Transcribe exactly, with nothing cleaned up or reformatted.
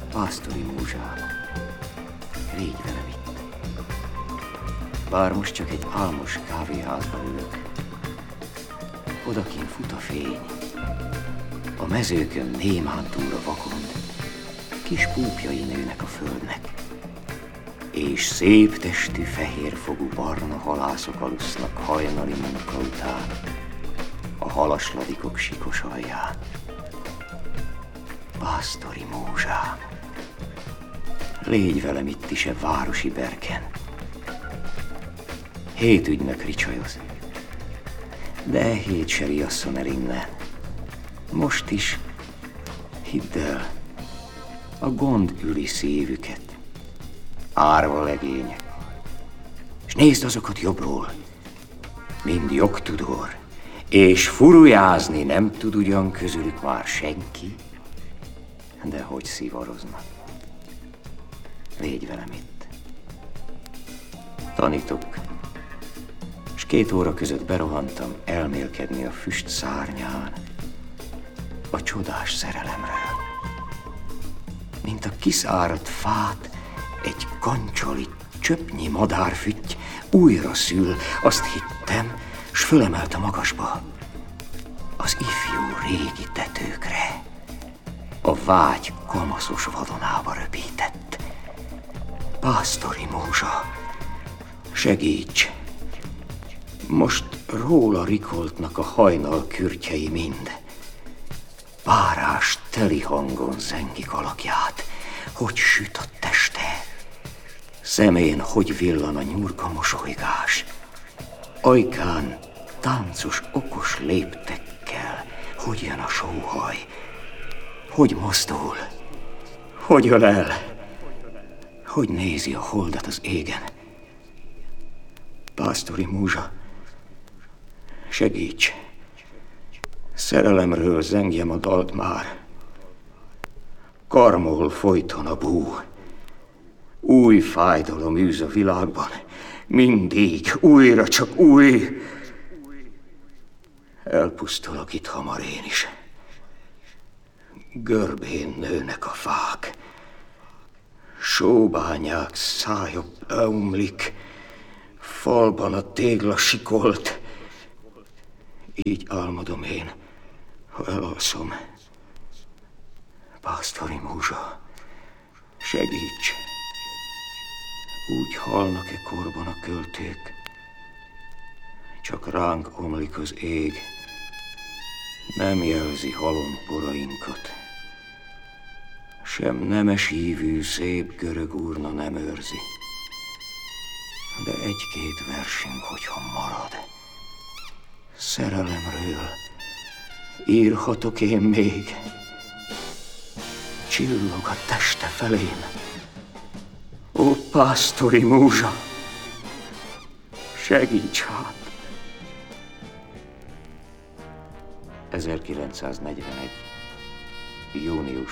Pásztori múzsám, légy velem itt. Bár most csak egy álmos kávéházban ülök, odakint fut a fény, a mezőkön némán túra vakond, kis púpjai nőnek a földnek, és szép testű, fehérfogú barna halászok alusznak hajnali munka után a halasladikok sikos alján. Pásztori múzsám, légy velem itt is e városi berken. Hét ügynök ricsajoz, de e hét se riasszon el innen. Most is, hidd el, a gond üli szívüket, árva legények. És nézd azokat jobbról, mind jogtudor, és furujázni nem tud ugyan közülük már senki, de hogy szivaroznak. Légy velem itt. Tanítok, s két óra között berohantam elmélkedni a füst szárnyán a csodás szerelemről. Mint a kiszáradt fát egy kancsali, csöpnyi madárfütty újra szül, azt hittem, s fölemelt a magasba az ifjú régi tetőkre. A vágy kamaszos vadonába röpített. Pásztori múzsa, segíts! Most róla rikoltnak a hajnal kürtjei mind. Párás teli hangon zengik alakját, hogy süt a teste. Szemén hogy villan a nyurga mosolygás. Ajkán táncos, okos léptekkel, hogy jön a sóhaj. Hogy mozdul, hogy ölel, hogy nézi a holdat az égen. Pásztori múzsa, segíts! Szerelemről zengjem a dalt már. Karmol folyton a bú. Új fájdalom űz a világban. Mindig, újra csak új. Elpusztulok itt hamar én is. Görbén nőnek a fák. Sóbányák szája beomlik. Falban a tégla sikolt. Így álmodom én, ha elalszom. Pásztori múzsa, segíts! Úgy halnak-e korban a költők, csak ránk omlik az ég, nem jelzi halom porainkat. Sem nemes hívű szép görög urna nem őrzi, de egy-két versünk, hogyha marad. Szerelemről írhatok én még, csillog a teste felém. Ó, pásztori múzsa, segíts hát! ezerkilencszáznegyvenegy. június